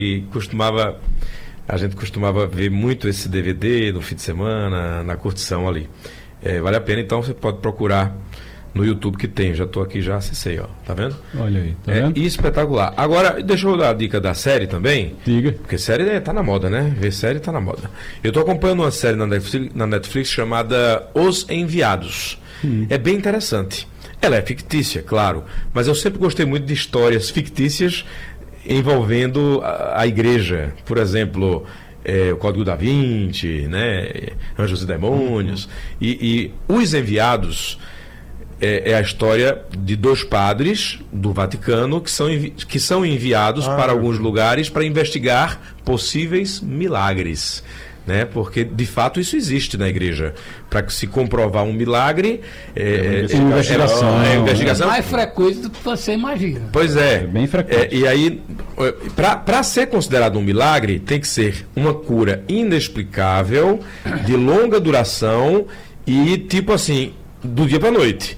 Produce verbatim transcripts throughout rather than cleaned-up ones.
E costumava, a gente costumava ver muito esse D V D no fim de semana, na curtição ali. É, vale a pena, então você pode procurar no YouTube que tem. Já estou aqui, já acessei, ó. Tá vendo? Olha aí, tá é vendo? Espetacular. Agora, deixa eu dar a dica da série também. Diga. Porque série é, tá na moda, né? Ver série tá na moda. Eu estou acompanhando uma série na Netflix, na Netflix chamada Os Enviados. Hum. É bem interessante. Ela é fictícia, claro, mas eu sempre gostei muito de histórias fictícias envolvendo a, a igreja. Por exemplo, é, o Código da Vinci, né? Anjos e Demônios. E, e Os Enviados é, é a história de dois padres do Vaticano que são, envi que são enviados ah, para alguns lugares para investigar possíveis milagres. Né? Porque de fato isso existe na igreja. Para se comprovar um milagre, é, é, investigação, é, é, investigação. É mais frequente do que você imagina. Pois é, é bem frequente. É, e aí, para ser considerado um milagre, tem que ser uma cura inexplicável, de longa duração e tipo assim, do dia para a noite,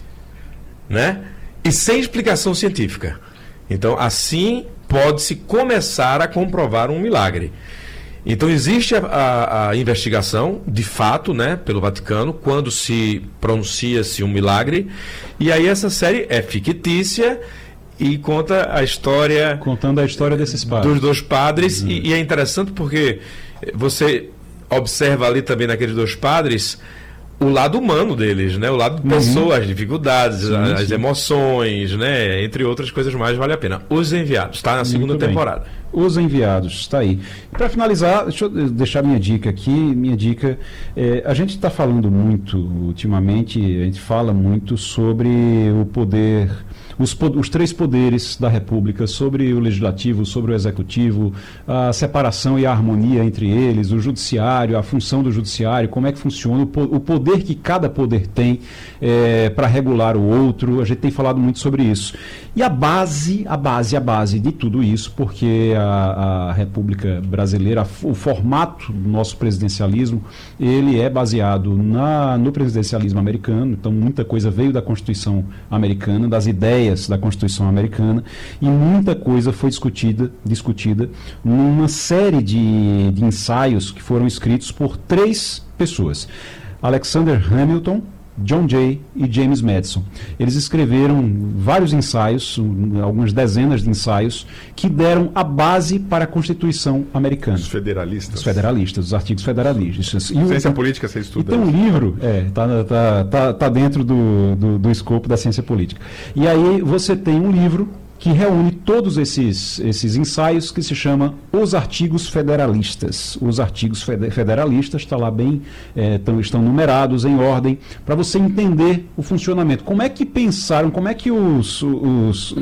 né? E sem explicação científica. Então, assim pode-se começar a comprovar um milagre. Então existe a, a, a investigação, de fato, né, pelo Vaticano, quando se pronuncia-se um milagre, e aí essa série é fictícia e conta a história... Contando a história desses padres. Dos dois padres, uhum. e, e é interessante porque você observa ali também naqueles dois padres o lado humano deles, né? O lado de pessoa, uhum. as dificuldades, sim, as sim. emoções, né? Entre outras coisas mais, vale a pena. Os Enviados, está na segunda Muito temporada. Bem. Os Enviados, está aí. Para finalizar, deixa eu deixar minha dica aqui. Minha dica, é, a gente está falando muito, ultimamente, a gente fala muito sobre o poder... Os, os três poderes da República, sobre o Legislativo, sobre o Executivo, a separação e a harmonia entre eles, o Judiciário, a função do Judiciário, como é que funciona, o, po o poder que cada poder tem é, para regular o outro. A gente tem falado muito sobre isso. E a base, a base, a base de tudo isso, porque a, a República Brasileira, o formato do nosso presidencialismo, ele é baseado na, no presidencialismo americano, então muita coisa veio da Constituição americana, das ideias da Constituição americana, e muita coisa foi discutida, discutida numa série de, de ensaios que foram escritos por três pessoas: Alexander Hamilton, John Jay e James Madison. Eles escreveram vários ensaios, algumas dezenas de ensaios, que deram a base para a Constituição americana. Os federalistas. Os federalistas, os artigos federalistas. E ciência o, política, você estuda. E tem um livro, é, tá, tá, tá, tá dentro do, do, do escopo da ciência política. E aí você tem um livro que reúne todos esses, esses ensaios, que se chama Os Artigos Federalistas. Os Artigos Federalistas, está lá bem, é, tão, estão numerados em ordem, para você entender o funcionamento. Como é que pensaram, como é que os, os, os,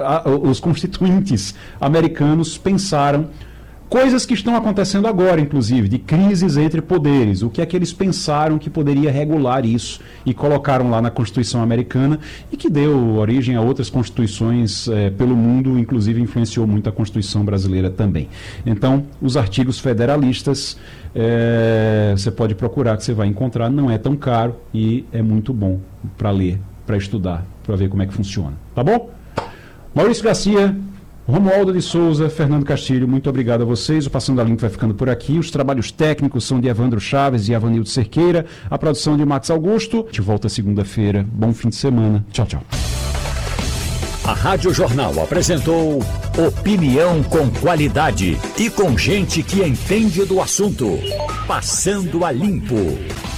os constituintes americanos pensaram coisas que estão acontecendo agora, inclusive, de crises entre poderes. O que é que eles pensaram que poderia regular isso e colocaram lá na Constituição americana, e que deu origem a outras constituições eh, pelo mundo, inclusive influenciou muito a Constituição brasileira também. Então, os artigos federalistas, eh, você pode procurar, que você vai encontrar, não é tão caro e é muito bom para ler, para estudar, para ver como é que funciona. Tá bom? Maurício Garcia, Romualdo de Souza, Fernando Castilho, muito obrigado a vocês. O Passando a Limpo vai ficando por aqui. Os trabalhos técnicos são de Evandro Chaves e Avanildo Cerqueira. A produção de Max Augusto. A gente volta segunda-feira. Bom fim de semana. Tchau, tchau. A Rádio Jornal apresentou opinião com qualidade e com gente que entende do assunto. Passando a Limpo.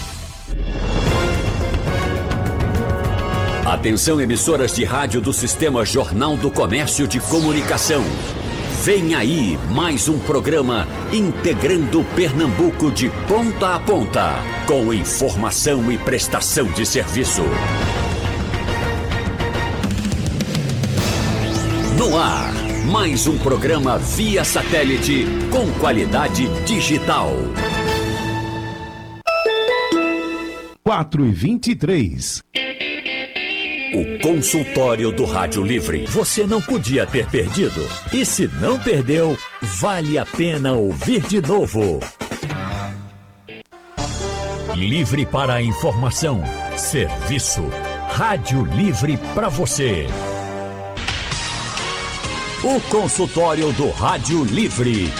Atenção, emissoras de rádio do Sistema Jornal do Comércio de Comunicação. Vem aí mais um programa integrando Pernambuco de ponta a ponta, com informação e prestação de serviço. No ar, mais um programa via satélite com qualidade digital. quatro e vinte e três. O consultório do Rádio Livre. Você não podia ter perdido. E se não perdeu, vale a pena ouvir de novo. Livre para a informação, serviço. Rádio Livre para você. O consultório do Rádio Livre.